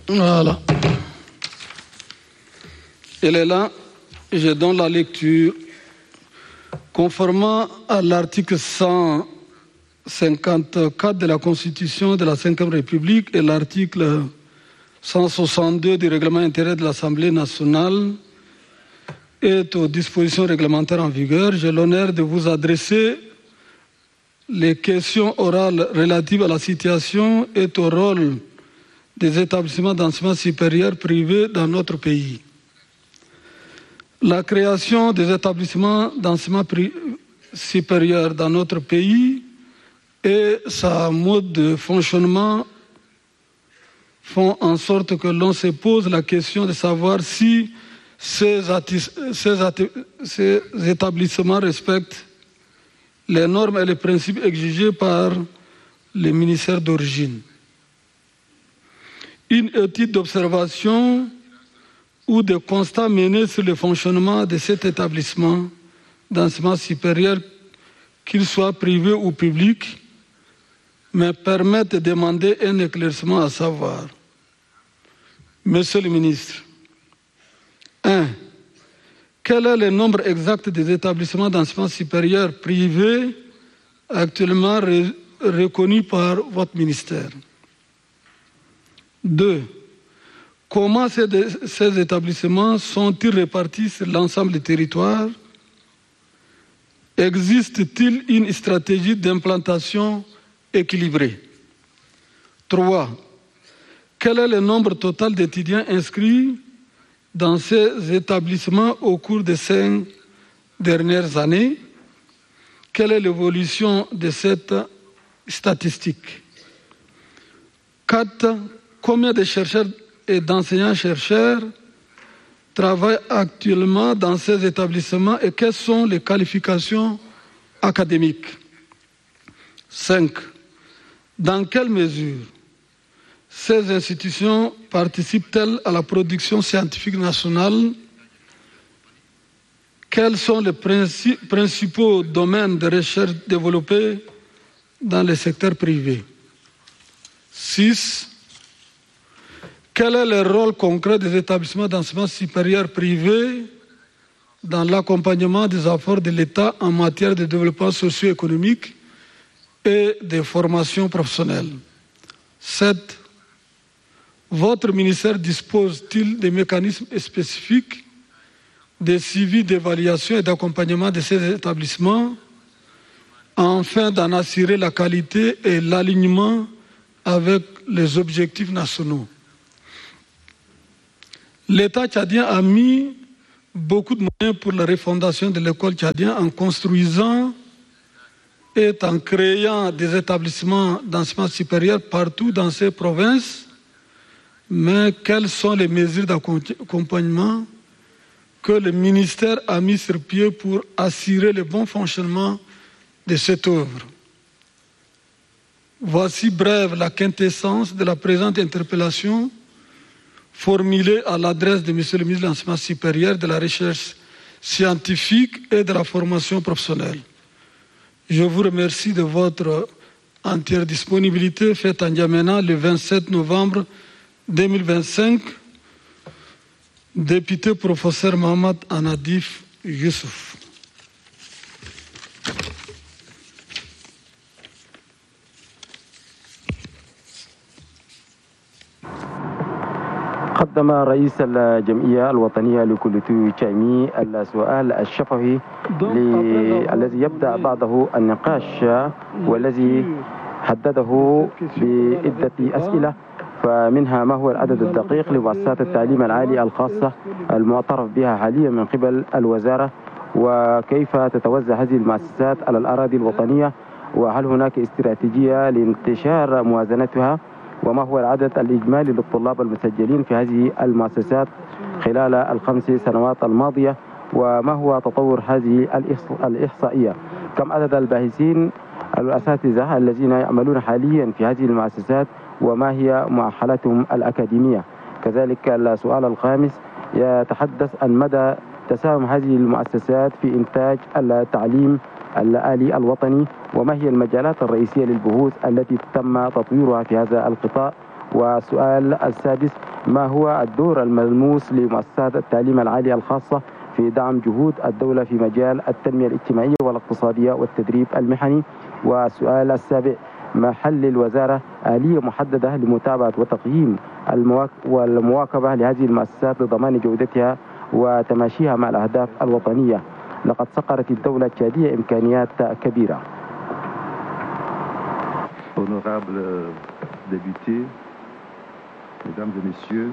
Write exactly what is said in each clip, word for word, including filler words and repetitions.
Voilà. Elle est là. Je donne la lecture. Conformément à l'article cent cinquante-quatre de la Constitution de la cinquième République et l'article cent soixante-deux du règlement intérieur de l'Assemblée nationale et aux dispositions réglementaires en vigueur, j'ai l'honneur de vous adresser les questions orales relatives à la situation et au rôle des établissements d'enseignement supérieur privés dans notre pays. La création des établissements d'enseignement supérieur dans notre pays et sa mode de fonctionnement font en sorte que l'on se pose la question de savoir si ces, ces, ces établissements respectent les normes et les principes exigés par les ministères d'origine. Une étude d'observation ou de constats menés sur le fonctionnement de cet établissement d'enseignement supérieur, qu'il soit privé ou public, me permettent de demander un éclaircissement à savoir. Monsieur le ministre, un. Quel est le nombre exact des établissements d'enseignement supérieur privés actuellement reconnus par votre ministère? deux. Comment ces, ces établissements sont-ils répartis sur l'ensemble du territoire? Existe-t-il une stratégie d'implantation équilibrée? trois. Quel est le nombre total d'étudiants inscrits dans ces établissements au cours des cinq dernières années? Quelle est l'évolution de cette statistique? quatre. Combien de chercheurs et d'enseignants-chercheurs travaillent actuellement dans ces établissements et quelles sont les qualifications académiques? cinq. Dans quelle mesure ces institutions participent-elles à la production scientifique nationale? Quels sont les principaux domaines de recherche développés dans le secteur privé? six. Quel est le rôle concret des établissements d'enseignement supérieur privés dans l'accompagnement des efforts de l'État en matière de développement socio-économique et de formation professionnelle? sept. Votre ministère dispose-t-il de mécanismes spécifiques de suivi, d'évaluation et d'accompagnement de ces établissements afin d'en assurer la qualité et l'alignement avec les objectifs nationaux? L'État tchadien a mis beaucoup de moyens pour la refondation de l'école tchadienne en construisant et en créant des établissements d'enseignement supérieur partout dans ces provinces. Mais quelles sont les mesures d'accompagnement que le ministère a mis sur pied pour assurer le bon fonctionnement de cette œuvre? Voici brève la quintessence de la présente interpellation formulée à l'adresse de Monsieur le ministre de l'Enseignement supérieur, de la Recherche scientifique et de la formation professionnelle. Je vous remercie de votre entière disponibilité faite en N'Djamena le vingt-sept novembre deux mille vingt-cinq. Député professeur Mohamed Anadif Youssouf. قدم رئيس الجمعية الوطنية لكلية تشايمي السؤال الشفوي الذي يبدأ بعده النقاش والذي حدده بعدة أسئلة، فمنها ما هو العدد الدقيق لمؤسسات التعليم العالي الخاصة المعترف بها حاليا من قبل الوزارة، وكيف تتوزع هذه المؤسسات على الأراضي الوطنية، وهل هناك استراتيجية لانتشار موازنتها، وما هو العدد الإجمالي للطلاب المسجلين في هذه المؤسسات خلال الخمس سنوات الماضية، وما هو تطور هذه الإحصائية، كم عدد الباحثين الأساتذة الذين يعملون حاليا في هذه المؤسسات، وما هي مؤهلاتهم الأكاديمية. كذلك السؤال الخامس يتحدث عن مدى تساهم هذه المؤسسات في إنتاج التعليم الآلي الوطني، وما هي المجالات الرئيسية للبحوث التي تم تطويرها في هذا القطاع. والسؤال السادس ما هو الدور الملموس لمؤسسات التعليم العالي الخاصة في دعم جهود الدولة في مجال التنمية الاجتماعية والاقتصادية والتدريب المهني؟ والسؤال السابع: ما حل الوزارة آلية محددة لمتابعة وتقييم والمواكبة لهذه المؤسسات لضمان جودتها وتماشيها مع الأهداف الوطنية؟ لقد صقرت الدولة التشادية إمكانيات كبيرة. Honorables députés, Mesdames et Messieurs,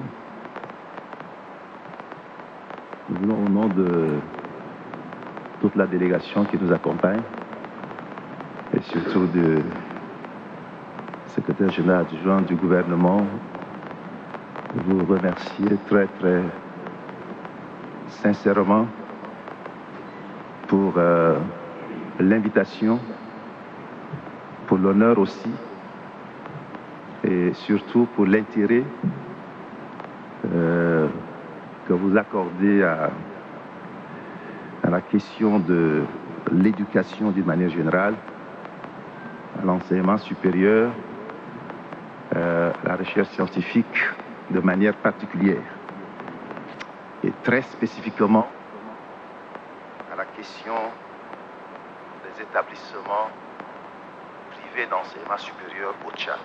nous voulons au nom de toute la délégation qui nous accompagne et surtout du secrétaire général adjoint du gouvernement vous remercier très très sincèrement pour euh, l'invitation, pour l'honneur aussi et surtout pour l'intérêt euh, que vous accordez à, à la question de l'éducation d'une manière générale, à l'enseignement supérieur, euh, la recherche scientifique de manière particulière et très spécifiquement à la question des établissements privés d'enseignement supérieur au Tchad.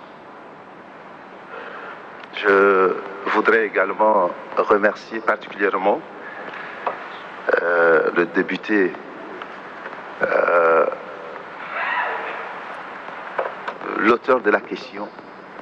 Je voudrais également remercier particulièrement euh, le député euh, l'auteur de la question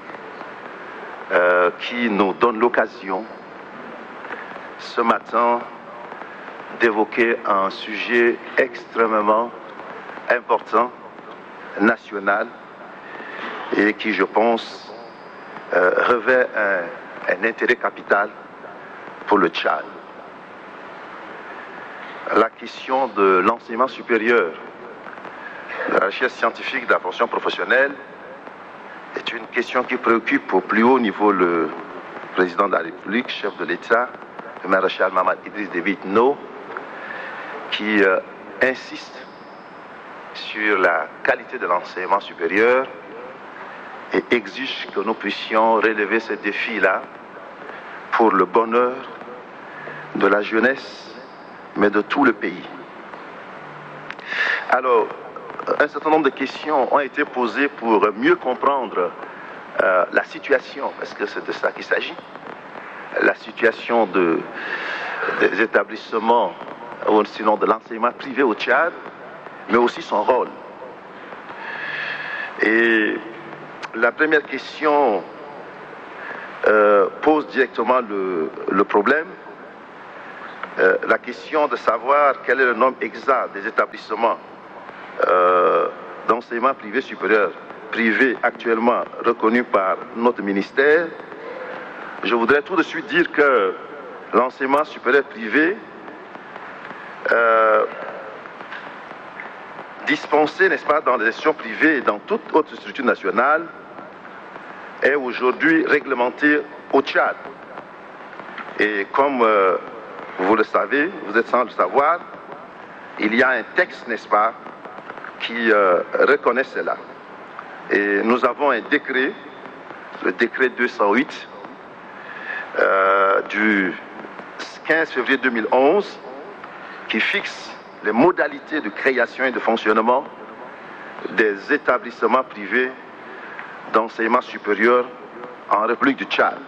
euh, qui nous donne l'occasion ce matin d'évoquer un sujet extrêmement important, national, et qui, je pense, euh, revêt un, un intérêt capital pour le Tchad. La question de l'enseignement supérieur, de la recherche scientifique, de la formation professionnelle, est une question qui préoccupe au plus haut niveau le président de la République, chef de l'État, le maréchal Mamad Idriss Déby Itno, qui euh, insiste sur la qualité de l'enseignement supérieur et exige que nous puissions relever ces défis-là pour le bonheur de la jeunesse, mais de tout le pays. Alors, un certain nombre de questions ont été posées pour mieux comprendre euh, la situation, parce que c'est de ça qu'il s'agit, la situation de, des établissements, ou sinon de l'enseignement privé au Tchad, mais aussi son rôle. Et la première question euh, pose directement le, le problème, euh, la question de savoir quel est le nombre exact des établissements euh, d'enseignement privé supérieur, privé actuellement reconnus par notre ministère. Je voudrais tout de suite dire que l'enseignement supérieur privé euh, dispensé, n'est-ce pas, dans les institutions privées et dans toute autre structure nationale, est aujourd'hui réglementé au Tchad. Et comme euh, vous le savez, vous êtes sans le savoir, il y a un texte, n'est-ce pas, qui euh, reconnaît cela. Et nous avons un décret, le décret deux cent huit, euh, du quinze février deux mille onze, qui fixe les modalités de création et de fonctionnement des établissements privés d'enseignement supérieur en République du Tchad.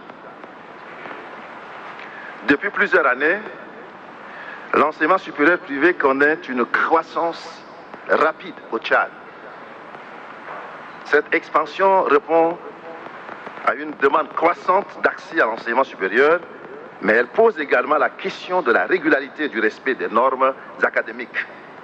Depuis plusieurs années, l'enseignement supérieur privé connaît une croissance rapide au Tchad. Cette expansion répond à une demande croissante d'accès à l'enseignement supérieur, mais elle pose également la question de la régularité et du respect des normes académiques.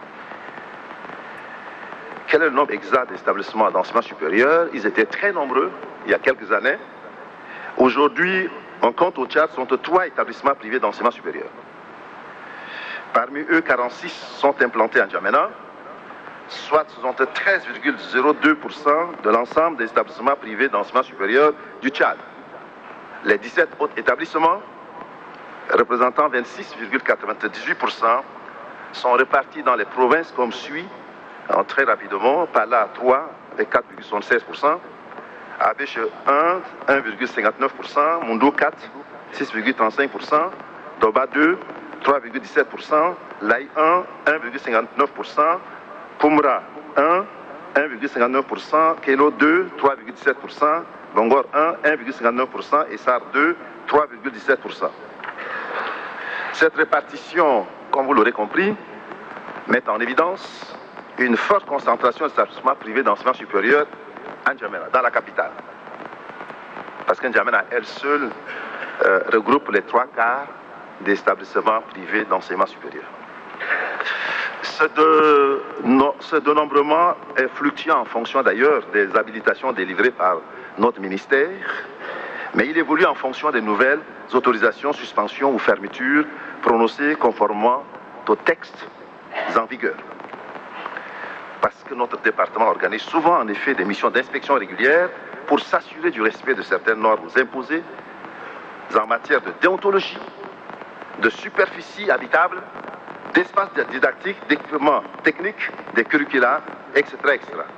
Quel est le nombre exact d'établissements d'enseignement supérieur? Ils étaient très nombreux il y a quelques années. Aujourd'hui, on compte au Tchad soixante-trois établissements privés d'enseignement supérieur. Parmi eux, quarante-six sont implantés en N'Djamena, soit soixante-treize virgule zéro deux pour cent de l'ensemble des établissements privés d'enseignement supérieur du Tchad. Les dix-sept autres établissements, représentant vingt-six virgule quatre-vingt-dix-huit pour cent, sont répartis dans les provinces comme suit, en très rapidement, Pala trois avec quatre virgule soixante-seize pour cent, Abéche un, un virgule cinquante-neuf pour cent, Mundo quatre, six virgule trente-cinq pour cent, Doba deux, trois virgule dix-sept pour cent, Laï un, un virgule cinquante-neuf pour cent, Koumra un, un virgule cinquante-neuf pour cent, Kelo deux, trois virgule dix-sept pour cent, Bangor un, un virgule cinquante-neuf pour cent et Sar deux, trois virgule dix-sept pour cent. Cette répartition, comme vous l'aurez compris, met en évidence une forte concentration d'établissements privés d'enseignement supérieur à N'Djamena, dans la capitale. Parce que N'Djamena, elle seule, euh, regroupe les trois quarts des établissements privés d'enseignement supérieur. Ce, de, no, ce dénombrement est fluctuant en fonction d'ailleurs des habilitations délivrées par notre ministère, mais il évolue en fonction des nouvelles autorisations, suspensions ou fermetures prononcées conformément aux textes en vigueur. Parce que notre département organise souvent en effet des missions d'inspection régulières pour s'assurer du respect de certaines normes imposées en matière de déontologie, de superficie habitable, d'espace didactique, d'équipements techniques, des curricula, et cetera, et cetera.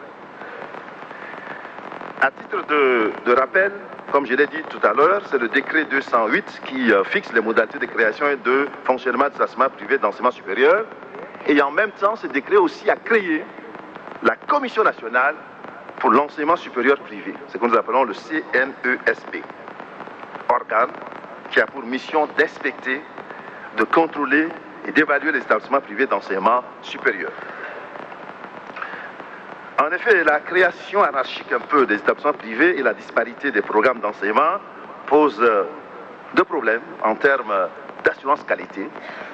À titre de, de rappel, comme je l'ai dit tout à l'heure, c'est le décret deux cent huit qui euh, fixe les modalités de création et de fonctionnement des établissements privés d'enseignement supérieur. Et en même temps, ce décret aussi a créé la Commission nationale pour l'enseignement supérieur privé, ce que nous appelons le C N E S P, organe qui a pour mission d'inspecter, de contrôler et d'évaluer les établissements privés d'enseignement supérieur. En effet, la création anarchique un peu des établissements privés et la disparité des programmes d'enseignement posent deux problèmes en termes d'assurance qualité.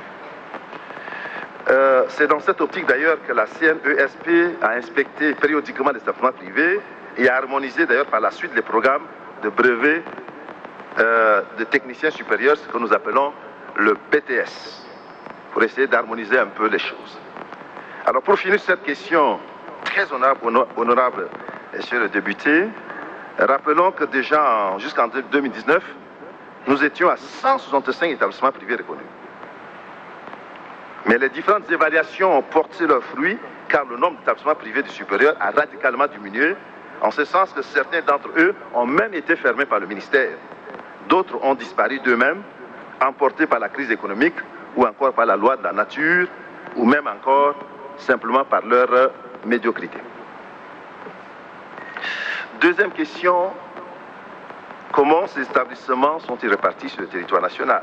Euh, c'est dans cette optique d'ailleurs que la C N E S P a inspecté périodiquement les établissements privés et a harmonisé d'ailleurs par la suite les programmes de brevets euh, de techniciens supérieurs, ce que nous appelons le P T S, pour essayer d'harmoniser un peu les choses. Alors pour finir cette question très honorable, honorable messieurs les députés, rappelons que déjà jusqu'en deux mille dix-neuf, nous étions à cent soixante-cinq établissements privés reconnus. Mais les différentes évaluations ont porté leurs fruits car le nombre d'établissements privés du supérieur a radicalement diminué, en ce sens que certains d'entre eux ont même été fermés par le ministère. D'autres ont disparu d'eux-mêmes, emportés par la crise économique ou encore par la loi de la nature ou même encore simplement par leur médiocrité. Deuxième question, comment ces établissements sont-ils répartis sur le territoire national?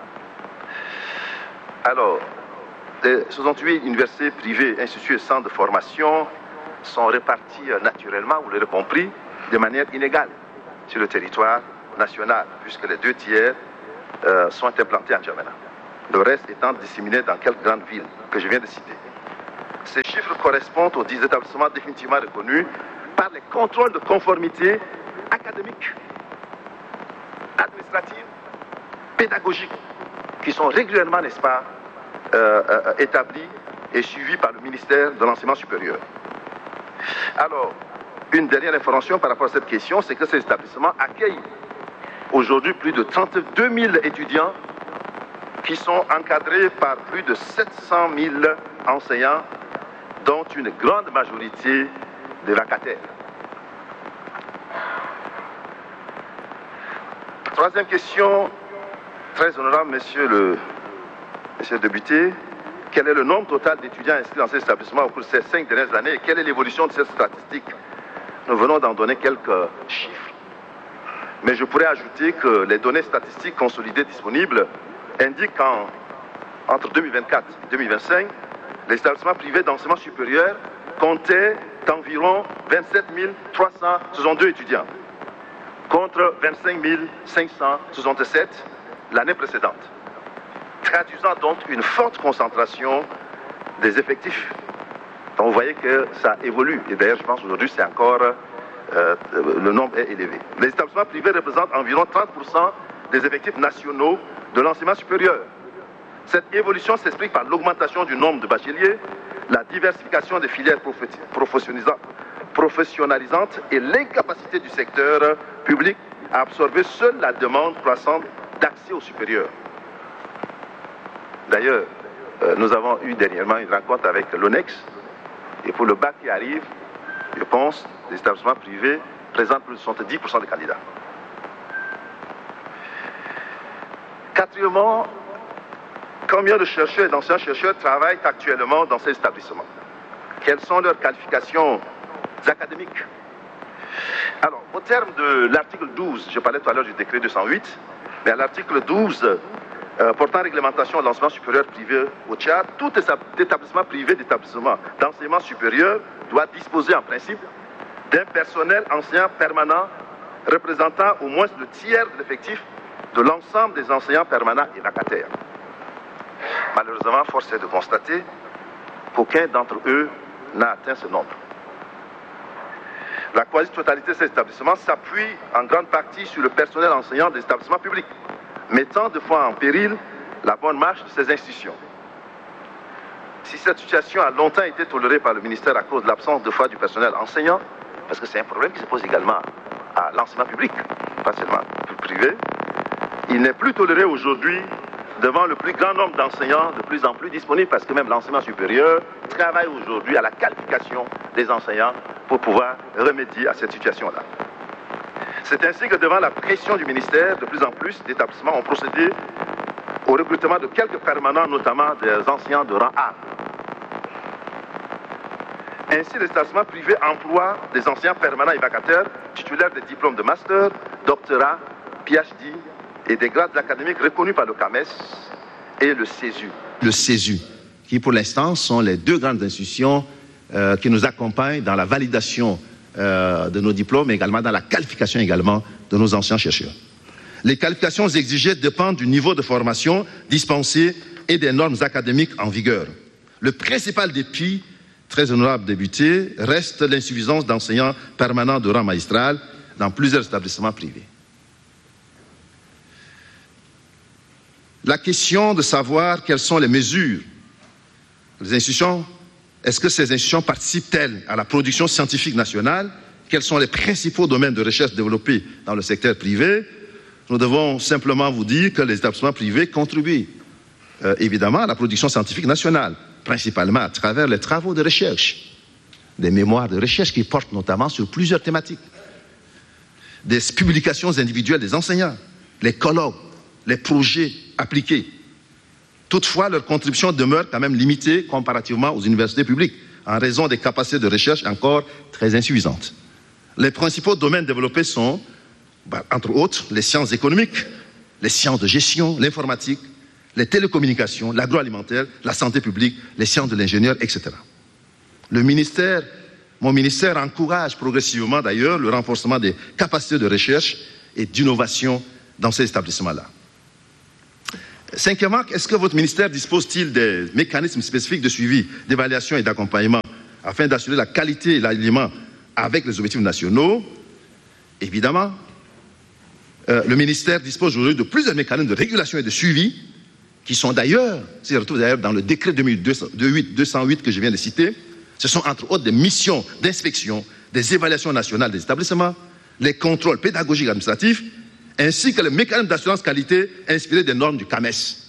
Alors, les soixante-huit universités privées, instituts et centres de formation sont répartis naturellement, vous l'avez compris, de manière inégale sur le territoire national, puisque les deux tiers euh, sont implantés en N'Djamena. Le reste étant disséminé dans quelques grandes villes que je viens de citer. Ces chiffres correspondent aux dix établissements définitivement reconnus par les contrôles de conformité académique, administrative, pédagogique, qui sont régulièrement, n'est-ce pas, euh, euh, établis et suivis par le ministère de l'Enseignement supérieur. Alors, une dernière information par rapport à cette question, c'est que ces établissements accueillent aujourd'hui plus de trente-deux mille étudiants qui sont encadrés par plus de sept cent mille enseignants, dont une grande majorité de vacataires. Troisième question, très honorable monsieur le, monsieur le député, quel est le nombre total d'étudiants inscrits dans ces établissements au cours de ces cinq dernières années et quelle est l'évolution de cette statistique? Nous venons d'en donner quelques chiffres. Mais je pourrais ajouter que les données statistiques consolidées disponibles indiquent qu'entre deux mille vingt-quatre et deux mille vingt-cinq, les établissements privés d'enseignement supérieur comptaient environ vingt-sept mille trois cent soixante-deux étudiants, contre vingt-cinq mille cinq cent soixante-sept l'année précédente, traduisant donc une forte concentration des effectifs. Donc vous voyez que ça évolue, et d'ailleurs je pense qu'aujourd'hui c'est encore, euh, le nombre est élevé. Les établissements privés représentent environ trente pour cent des effectifs nationaux de l'enseignement supérieur. Cette évolution s'explique par l'augmentation du nombre de bacheliers, la diversification des filières professionnalisantes et l'incapacité du secteur public à absorber seule la demande croissante d'accès au supérieur. D'ailleurs, euh, nous avons eu dernièrement une rencontre avec l'O N E X et pour le bac qui arrive, je pense, les établissements privés présentent plus de soixante-dix pour cent des candidats. Quatrièmement, combien de chercheurs et d'anciens chercheurs travaillent actuellement dans ces établissements? Quelles sont leurs qualifications académiques? Alors, au terme de l'article douze, je parlais tout à l'heure du décret deux cent huit, mais à l'article douze, euh, portant réglementation de l'enseignement supérieur privé au Tchad, tout établissement privé d'établissement d'enseignement supérieur doit disposer en principe d'un personnel enseignant permanent représentant au moins le tiers de l'effectif de l'ensemble des enseignants permanents et vacataires. Malheureusement, force est de constater qu'aucun d'entre eux n'a atteint ce nombre. La quasi-totalité de ces établissements s'appuie en grande partie sur le personnel enseignant des établissements publics, mettant de fois en péril la bonne marche de ces institutions. Si cette situation a longtemps été tolérée par le ministère à cause de l'absence de foi du personnel enseignant, parce que c'est un problème qui se pose également à l'enseignement public, pas seulement privé, il n'est plus toléré aujourd'hui devant le plus grand nombre d'enseignants de plus en plus disponibles, parce que même l'enseignement supérieur travaille aujourd'hui à la qualification des enseignants pour pouvoir remédier à cette situation-là. C'est ainsi que devant la pression du ministère, de plus en plus d'établissements ont procédé au recrutement de quelques permanents, notamment des enseignants de rang A. Ainsi, les établissements privés emploient des enseignants permanents et vacataires, titulaires des diplômes de master, doctorat, P H D et des grades académiques reconnus par le C A M E S et le C E S U. Le C E S U, qui pour l'instant sont les deux grandes institutions euh, qui nous accompagnent dans la validation euh, de nos diplômes, mais également dans la qualification également de nos anciens chercheurs. Les qualifications exigées dépendent du niveau de formation dispensé et des normes académiques en vigueur. Le principal défi, très honorable député, reste l'insuffisance d'enseignants permanents de rang magistral dans plusieurs établissements privés. La question de savoir quelles sont les mesures des institutions, est-ce que ces institutions participent-elles à la production scientifique nationale? Quels sont les principaux domaines de recherche développés dans le secteur privé? Nous devons simplement vous dire que les établissements privés contribuent euh, évidemment à la production scientifique nationale, principalement à travers les travaux de recherche, des mémoires de recherche qui portent notamment sur plusieurs thématiques, des publications individuelles des enseignants, les colloques, les projets appliqués. Toutefois, leur contribution demeure quand même limitée comparativement aux universités publiques, en raison des capacités de recherche encore très insuffisantes. Les principaux domaines développés sont, bah, entre autres, les sciences économiques, les sciences de gestion, l'informatique, les télécommunications, l'agroalimentaire, la santé publique, les sciences de l'ingénieur, et cetera. Le ministère, mon ministère encourage progressivement d'ailleurs le renforcement des capacités de recherche et d'innovation dans ces établissements-là. Cinquièmement, est-ce que votre ministère dispose-t-il des mécanismes spécifiques de suivi, d'évaluation et d'accompagnement afin d'assurer la qualité et l'alignement avec les objectifs nationaux? Évidemment, euh, le ministère dispose aujourd'hui de plusieurs mécanismes de régulation et de suivi qui sont d'ailleurs, se retrouvent d'ailleurs dans le décret deux mille deux cent huit que je viens de citer. Ce sont entre autres des missions d'inspection, des évaluations nationales des établissements, les contrôles pédagogiques et administratifs, ainsi que les mécanismes d'assurance qualité inspirés des normes du C A M E S.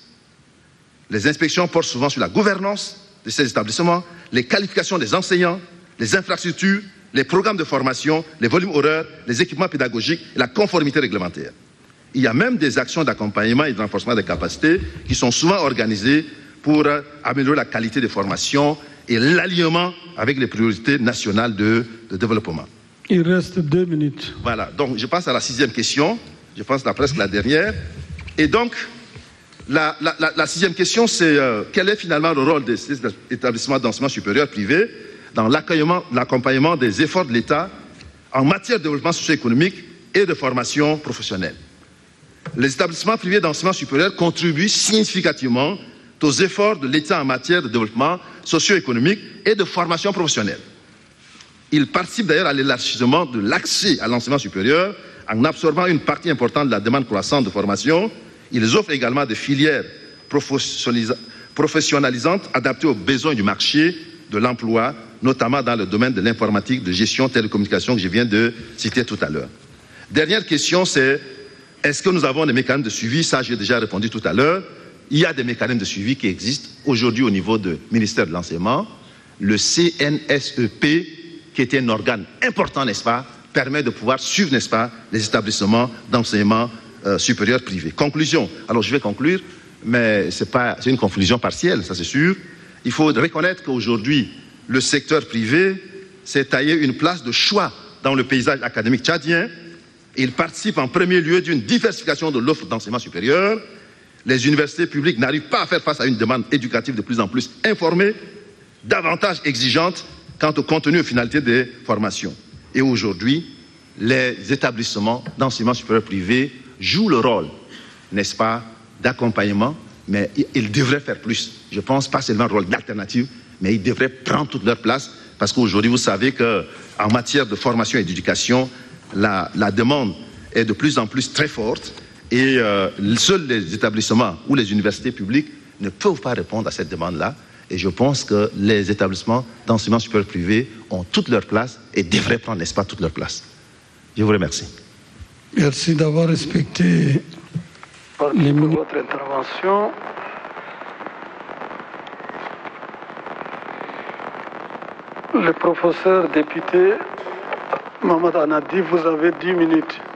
Les inspections portent souvent sur la gouvernance de ces établissements, les qualifications des enseignants, les infrastructures, les programmes de formation, les volumes horaires, les équipements pédagogiques et la conformité réglementaire. Il y a même des actions d'accompagnement et de renforcement des capacités qui sont souvent organisées pour améliorer la qualité des formations et l'alignement avec les priorités nationales de, de développement. Il reste deux minutes. Voilà, donc je passe à la sixième question. Je pense que c'est presque la dernière. Et donc, la, la, la, la sixième question, c'est euh, quel est finalement le rôle des établissements d'enseignement supérieur privés dans l'accompagnement des efforts de l'État en matière de développement socio-économique et de formation professionnelle. Les établissements privés d'enseignement supérieur contribuent significativement aux efforts de l'État en matière de développement socio-économique et de formation professionnelle. Ils participent d'ailleurs à l'élargissement de l'accès à l'enseignement supérieur en absorbant une partie importante de la demande croissante de formation. Ils offrent également des filières professionnalisantes adaptées aux besoins du marché de l'emploi, notamment dans le domaine de l'informatique, de gestion, télécommunications que je viens de citer tout à l'heure. Dernière question, c'est est-ce que nous avons des mécanismes de suivi? Ça, j'ai déjà répondu tout à l'heure. Il y a des mécanismes de suivi qui existent aujourd'hui au niveau du ministère de l'Enseignement. Le C N S E P, qui est un organe important, n'est-ce pas, permet de pouvoir suivre, n'est-ce pas, les établissements d'enseignement euh, supérieur privé. Conclusion. Alors je vais conclure, mais c'est pas, c'est une conclusion partielle, ça c'est sûr. Il faut reconnaître qu'aujourd'hui, le secteur privé s'est taillé une place de choix dans le paysage académique tchadien. Il participe en premier lieu d'une diversification de l'offre d'enseignement supérieur. Les universités publiques n'arrivent pas à faire face à une demande éducative de plus en plus informée, davantage exigeante quant au contenu et aux finalités des formations. Et aujourd'hui, les établissements d'enseignement supérieur privé jouent le rôle, n'est-ce pas, d'accompagnement, mais ils devraient faire plus. Je pense pas seulement un rôle d'alternative, mais ils devraient prendre toute leur place, parce qu'aujourd'hui, vous savez qu'en matière de formation et d'éducation, la, la demande est de plus en plus très forte, et euh, seuls les établissements ou les universités publiques ne peuvent pas répondre à cette demande-là. Et je pense que les établissements d'enseignement supérieur privé ont toute leur place et devraient prendre, n'est-ce pas, toute leur place. Je vous remercie. Merci d'avoir respecté les minutes de votre intervention. Le professeur député Mohamed Anadi, vous avez dix minutes.